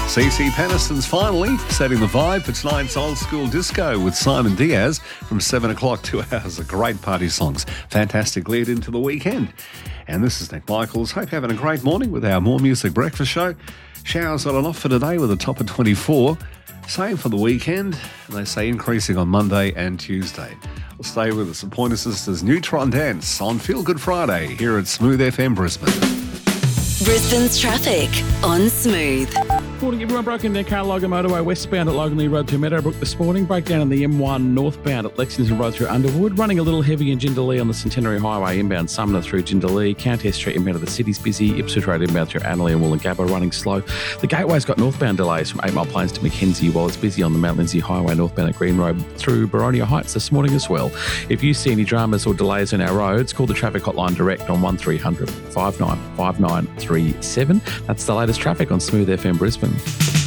CC Peniston's finally setting the vibe for tonight's old school disco with Simon Diaz from 7 o'clock, 2 hours of great party songs. Fantastic lead into the weekend. And this is Nick Michaels. Hope you're having a great morning with our More Music Breakfast Show. Showers on and off for today with a top of 24. Same for the weekend. And they say increasing on Monday and Tuesday. We'll stay with us. The Pointer Sisters Neutron Dance on Feel Good Friday here at Smooth FM Brisbane. Brisbane's traffic on Smooth. Morning, everyone. Broken down Carl Logan Motorway westbound at Logan Lee Road to Meadowbrook this morning. Breakdown on the M1 northbound at Lexington Road through Underwood. Running a little heavy in Jindalee on the Centenary Highway inbound Sumner through Jindalee. Countess Street inbound of the city's busy. Ipswich Road inbound through Annerley and Wollongabba running slow. The Gateway's got northbound delays from 8 Mile Plains to Mackenzie, while it's busy on the Mount Lindesay Highway northbound at Green Road through Boronia Heights this morning as well. If you see any dramas or delays on our roads, call the traffic hotline direct on 1300 595937. That's the latest traffic on Smooth FM Brisbane.